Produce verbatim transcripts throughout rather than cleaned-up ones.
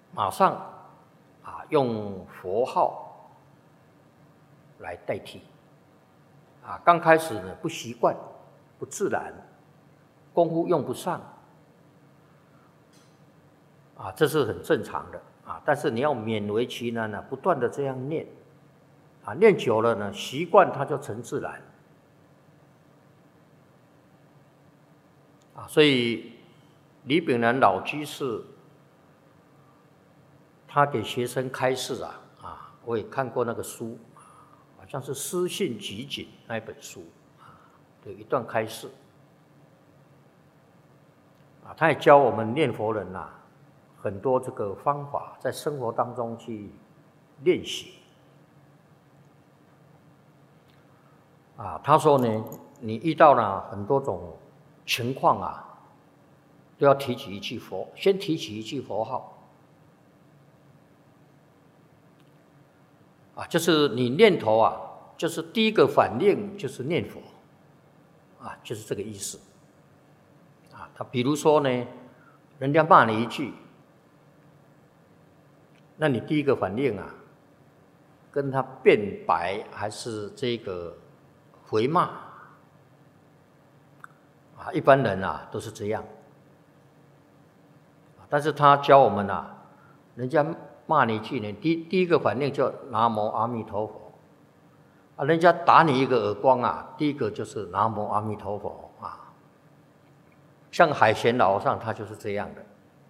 马上啊用佛号来代替。啊，刚开始呢不习惯，不自然，功夫用不上，啊，这是很正常的啊。但是你要勉为其难呢，不断的这样念，啊，念久了呢，习惯它就成自然。啊，所以李炳南老居士他给学生开示啊，啊，我也看过那个书。好像是《诗信集锦》那一本书，的一段开示，啊，他也教我们念佛人呐、啊，很多这个方法，在生活当中去练习。啊，他说呢，你遇到了很多种情况啊，都要提起一句佛，先提起一句佛号。啊，就是你念头啊，就是第一个反应就是念佛，啊，就是这个意思。啊，他比如说呢，人家骂你一句，那你第一个反应啊，跟他辩白还是这个回骂？啊，一般人啊都是这样。但是他教我们啊，人家骂你一句呢，第第一个反应就南无阿弥陀佛，啊，人家打你一个耳光啊，第一个就是南无阿弥陀佛啊。像海贤老和尚他就是这样的，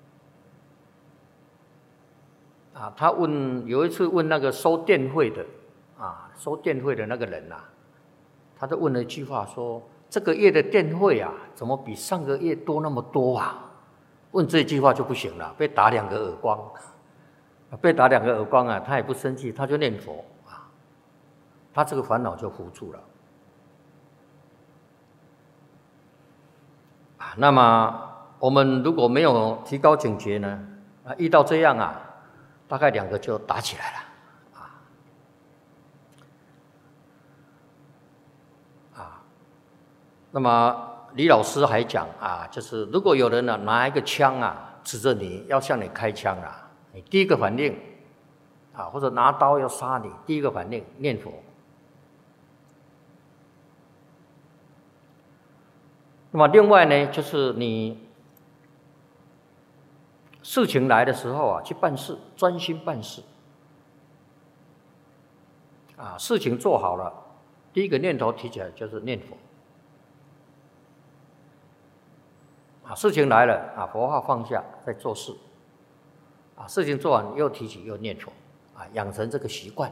啊，他问有一次问那个收电费的，啊，收电费的那个人呐、啊，他就问了一句话说：这个月的电费啊，怎么比上个月多那么多啊？问这句话就不行了，被打两个耳光。被打两个耳光啊，他也不生气，他就念佛啊，他这个烦恼就扶住了。啊，那么我们如果没有提高警觉呢，啊，遇到这样啊，大概两个就打起来了，啊，啊，那么李老师还讲啊，就是如果有人呢、啊、拿一个枪啊指着你要向你开枪啊。你第一个反应，啊，或者拿刀要杀你，第一个反应念佛。那么另外呢，就是你事情来的时候啊，去办事，专心办事。啊，事情做好了，第一个念头提起来就是念佛。啊，事情来了啊，佛号放下，再做事。啊，事情做完又提起又念佛，啊，养成这个习惯。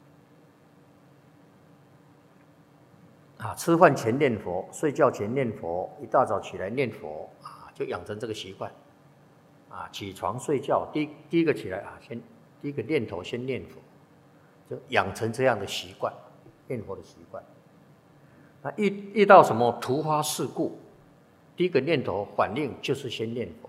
啊，吃饭前念佛，睡觉前念佛，一大早起来念佛，啊，就养成这个习惯。啊，起床睡觉，第一第一个起来啊，先第一个念头先念佛，就养成这样的习惯，念佛的习惯。那遇遇到什么突发事故，第一个念头反应就是先念佛。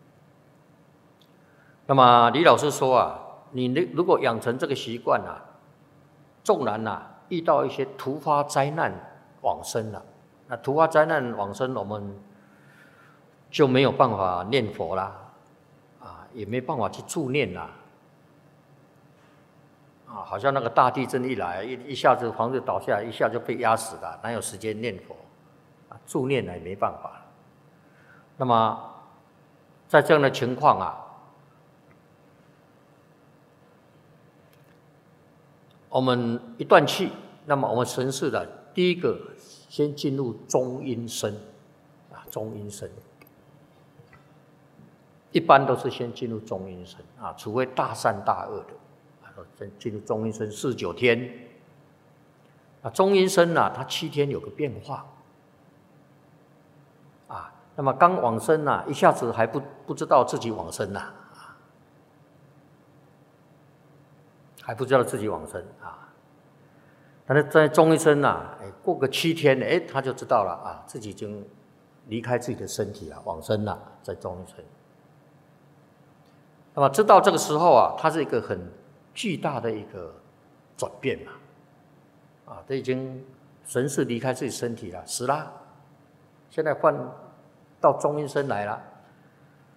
那么李老师说啊，你如果养成这个习惯啊，纵然啊遇到一些突发灾难往生了，那突发灾难往生，我们就没有办法念佛啦，啊，也没办法去助念啦，啊，好像那个大地震一来，一一下子房子倒下来，一下就被压死了，哪有时间念佛？啊，助念也没办法。那么在这样的情况啊，我们一断气，那么我们神识的第一个先进入中阴身，啊，中阴身，一般都是先进入中阴身啊，除非大善大恶的，啊，先进入中阴身四十九天。啊，中阴身啊，它七天有个变化，啊，那么刚往生啊，一下子还不不知道自己往生呐、啊。还不知道自己往生啊，但是在中阴身呐，哎，过个七天，哎，他就知道了啊，自己已经离开自己的身体了，往生了，在中阴身。那么知道这个时候啊，它是一个很巨大的一个转变嘛，啊，这已经神识离开自己身体了，死了，现在换到中阴身来了。